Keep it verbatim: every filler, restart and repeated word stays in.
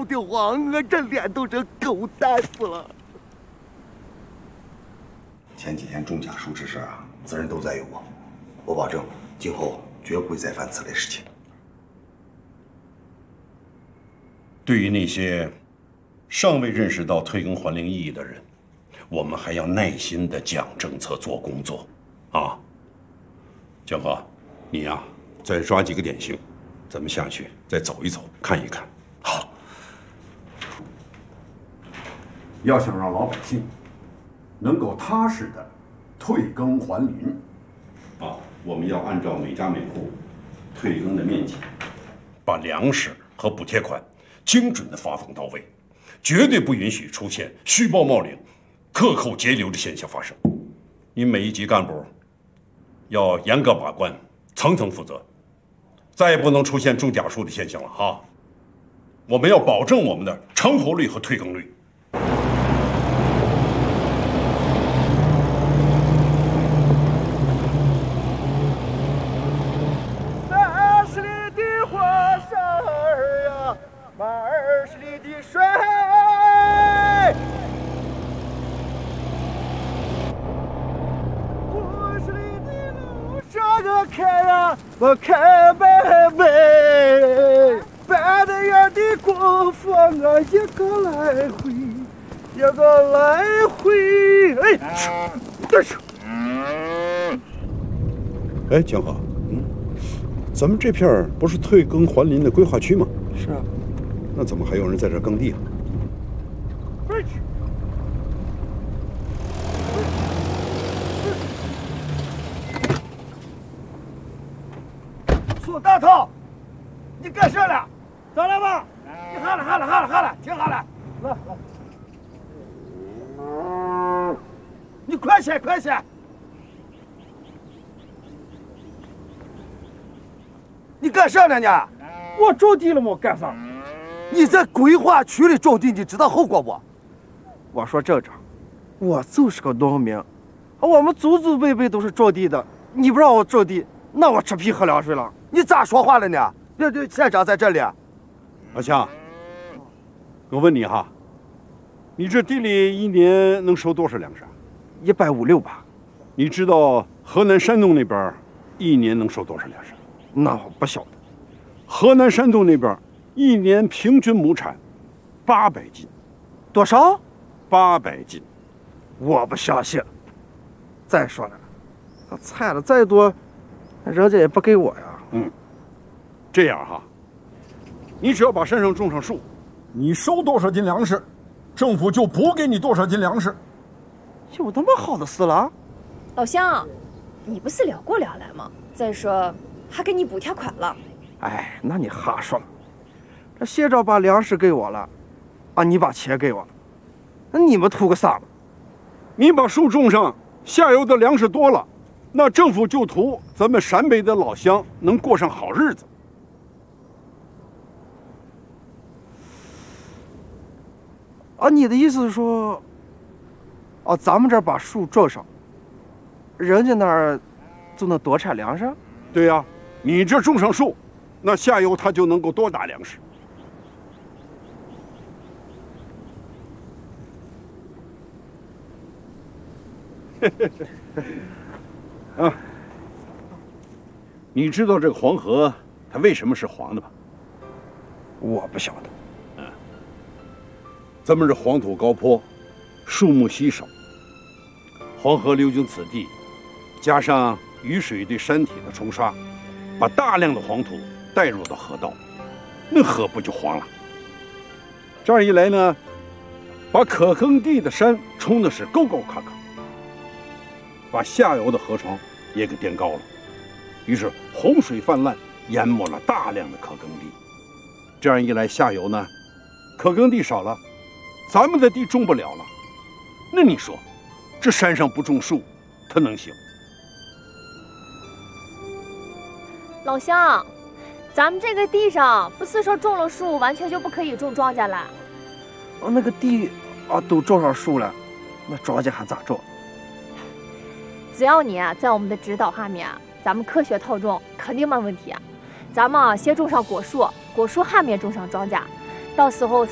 闹得慌，我这脸都成狗蛋子了。 前几天种假树之事啊，责任都在于我，我保证今后绝不会再犯此类事情。 对于那些尚未认识到退耕还林意义的人，我们还要耐心地讲政策、做工作，啊。江河，你呀、啊，再抓几个典型，咱们下去再走一走，看一看。好。 要想让老百姓能够踏实的退耕还林， 啊，我们要按照每家每户退耕的面积，把粮食和补贴款精准的发放到位，绝对不允许出现虚报冒领、克扣节流的现象发生。你每一级干部要严格把关，层层负责，再也不能出现种假树的现象了哈。我们要保证我们的成活率和退耕率。 三十里的花生儿呀，满二十里的水。五十里的路上个开呀，我开白白，半个月的功夫我一个来回，一个来回，哎，这是。 哎，江河，嗯，咱们这片儿不是退耕还林的规划区吗？ 是啊。 那怎么还有人在这儿耕地啊？ 苏大头，你干啥了？咋了吧？你好了好了好了好了，挺好了。来来，你快些快些！你干啥呢你？我种地了吗？干啥？你在规划区里种地，你知道后果不？我说镇长，我就是个农民，我们祖祖辈辈都是种地的，你不让我种地，那我吃皮喝凉水了。你咋说话了呢？对对，县长在这里。 老强，我问你哈，你这地里一年能收多少粮食啊？ 一百五六吧。 你知道河南山东那边一年能收多少粮食？ 那我不晓得。 河南山东那边一年平均亩产八百斤。 多少？ 八百斤。 我不相信。再说了，那菜的再多，人家也不给我呀。 嗯，这样哈，你只要把山上种上树， 你收多少斤粮食，政府就补给你多少斤粮食。 有那么好的事了？ 老乡，你不是聊过粮来吗？再说还给你补贴款了。 哎，那你瞎说了。这县长把粮食给我了，啊，你把钱给我了，那你们图个啥嘛？ 你把树种上，下游的粮食多了，那政府就图咱们陕北的老乡能过上好日子。 啊，你的意思是说，哦，咱们这儿把树种上，人家那儿就能多产粮食？ 对呀、啊，你这种上树，那下游他就能够多打粮食。啊，你知道这个黄河它为什么是黄的吗？ 我不晓得。 嗯，咱们这黄土高坡，树木稀少，黄河流经此地，加上雨水对山体的冲刷，把大量的黄土带入到河道，那河不就黄了？这样一来呢，把可耕地的山冲的是沟沟坎坎，把下游的河床也给垫高了，于是洪水泛滥，淹没了大量的可耕地。这样一来，下游呢，可耕地少了，咱们的地种不了了。那你说，这山上不种树，它能行？ 老乡，咱们这个地上不是说种了树，完全就不可以种庄稼了？ 哦，那个地啊都种上树了，那庄稼还咋种？ 只要你啊在我们的指导下面啊，咱们科学套种肯定没问题啊。咱们啊先种上果树，果树下面种上庄稼，到时候